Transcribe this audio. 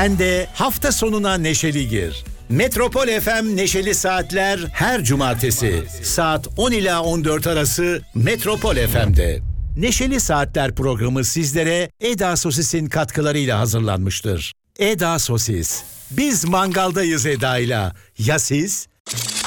Sen de hafta sonuna neşeli gir. Metropol FM Neşeli Saatler her cumartesi saat 10 ila 14 arası Metropol FM'de. Neşeli Saatler programı sizlere Eda Sosis'in katkılarıyla hazırlanmıştır. Eda Sosis. Biz mangaldayız Eda'yla. Ya siz?